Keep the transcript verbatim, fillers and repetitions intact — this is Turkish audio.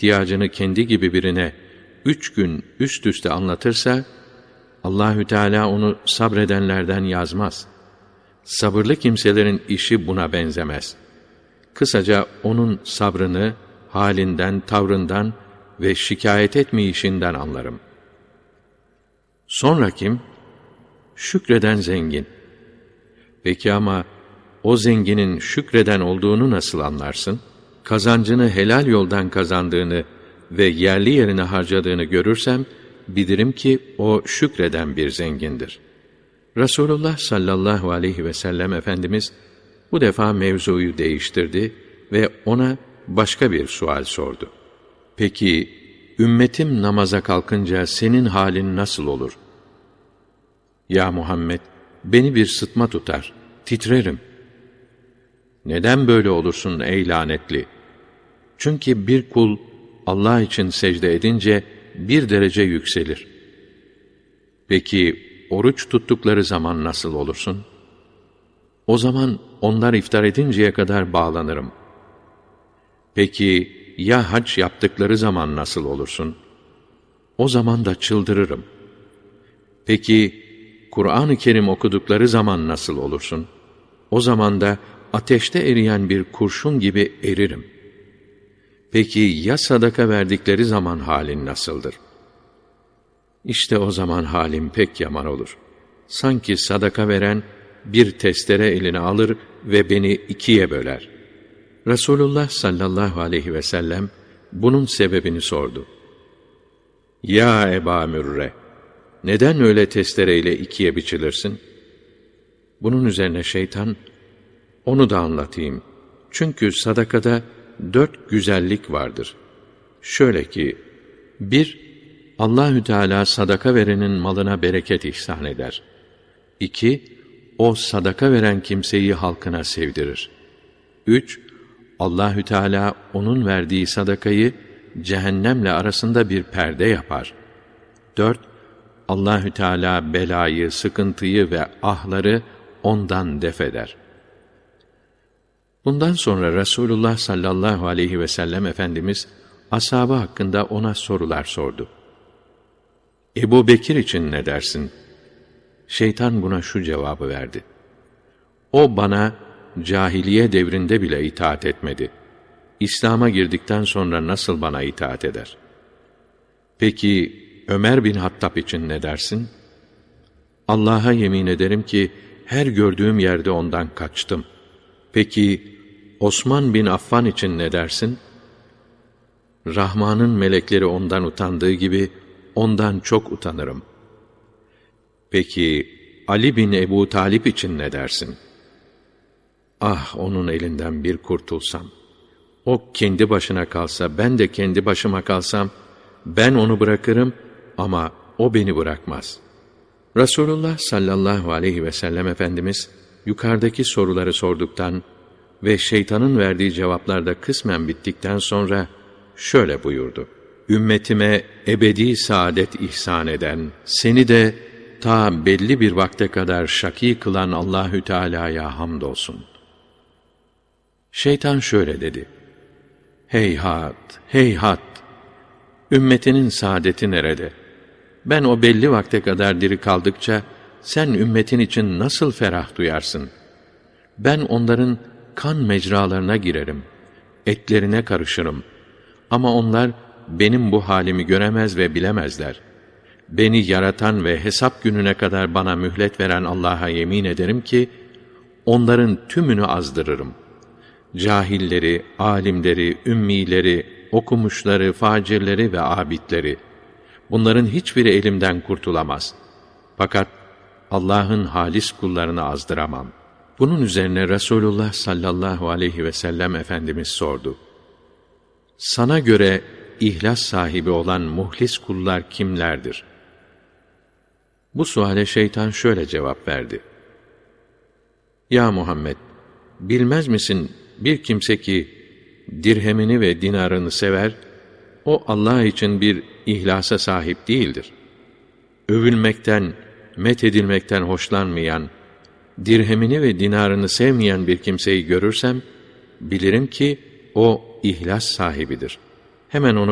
ihtiyacını kendi gibi birine üç gün üst üste anlatırsa, Allahü Teala onu sabredenlerden yazmaz. Sabırlı kimselerin işi buna benzemez. Kısaca onun sabrını, halinden, tavrından ve şikayet etmeyişinden anlarım. Sonra kim? Şükreden zengin. Peki ama o zenginin şükreden olduğunu nasıl anlarsın? Kazancını helal yoldan kazandığını ve yerli yerine harcadığını görürsem, bilirim ki o şükreden bir zengindir. Resulullah sallallahu aleyhi ve sellem Efendimiz bu defa mevzuyu değiştirdi ve ona başka bir sual sordu. Peki, ümmetim namaza kalkınca senin halin nasıl olur? Ya Muhammed, beni bir sıtma tutar, titrerim. Neden böyle olursun ey lanetli? Çünkü bir kul Allah için secde edince bir derece yükselir. Peki, oruç tuttukları zaman nasıl olursun? O zaman onlar iftar edinceye kadar bağlanırım. Peki, ya hac yaptıkları zaman nasıl olursun? O zaman da çıldırırım. Peki, Kur'an-ı Kerim okudukları zaman nasıl olursun? O zaman da ateşte eriyen bir kurşun gibi eririm. Peki ya sadaka verdikleri zaman halin nasıldır? İşte o zaman halim pek yaman olur. Sanki sadaka veren bir testere eline alır ve beni ikiye böler. Resulullah sallallahu aleyhi ve sellem bunun sebebini sordu. Ya Eba Mürre, neden öyle testereyle ikiye biçilirsin? Bunun üzerine şeytan, onu da anlatayım. Çünkü sadakada dört güzellik vardır. Şöyle ki, bir, Allahü Teala sadaka verenin malına bereket ihsan eder. İki, o sadaka veren kimseyi halkına sevdirir. Üç, Allahü Teala onun verdiği sadakayı cehennemle arasında bir perde yapar. Dört, Allahü Teala belayı, sıkıntıyı ve ahları ondan def eder. Bundan sonra Resulullah sallallahu aleyhi ve sellem Efendimiz ashabı hakkında ona sorular sordu. Ebu Bekir için ne dersin? Şeytan buna şu cevabı verdi. O bana cahiliye devrinde bile itaat etmedi. İslam'a girdikten sonra nasıl bana itaat eder? Peki Ömer bin Hattab için ne dersin? Allah'a yemin ederim ki her gördüğüm yerde ondan kaçtım. Peki Osman bin Affan için ne dersin? Rahman'ın melekleri ondan utandığı gibi ondan çok utanırım. Peki Ali bin Ebu Talip için ne dersin? Ah, onun elinden bir kurtulsam. O kendi başına kalsa, ben de kendi başıma kalsam, ben onu bırakırım ama o beni bırakmaz. Resulullah sallallahu aleyhi ve sellem Efendimiz yukarıdaki soruları sorduktan ve şeytanın verdiği cevaplarda kısmen bittikten sonra şöyle buyurdu. Ümmetime ebedi saadet ihsan eden, seni de ta belli bir vakte kadar şakî kılan Allahü Teala'ya hamdolsun. Şeytan şöyle dedi. Heyhat, heyhat! Ümmetinin saadeti nerede? Ben o belli vakte kadar diri kaldıkça, sen ümmetin için nasıl ferah duyarsın? Ben onların kan mecralarına girerim, etlerine karışırım. Ama onlar benim bu halimi göremez ve bilemezler. Beni yaratan ve hesap gününe kadar bana mühlet veren Allah'a yemin ederim ki, onların tümünü azdırırım. Cahilleri, alimleri, ümmileri, okumuşları, facirleri ve abidleri, bunların hiçbiri elimden kurtulamaz. Fakat Allah'ın halis kullarını azdıramam. Bunun üzerine Resulullah sallallahu aleyhi ve sellem Efendimiz sordu. Sana göre ihlas sahibi olan muhlis kullar kimlerdir? Bu suale şeytan şöyle cevap verdi. Ya Muhammed, bilmez misin bir kimse ki dirhemini ve dinarını sever, o Allah için bir ihlasa sahip değildir. Övülmekten, methedilmekten hoşlanmayan, dirhemini ve dinarını sevmeyen bir kimseyi görürsem, bilirim ki o ihlas sahibidir. Hemen onu